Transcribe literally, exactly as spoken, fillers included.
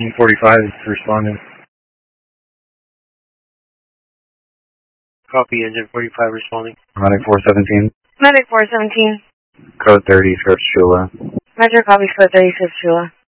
forty-five is responding. Copy, engine forty-five responding. Medic four seventeen. Medic four seventeen. Code thirty, Scripps Chula. Metro copy, code thirty, Scripps Chula.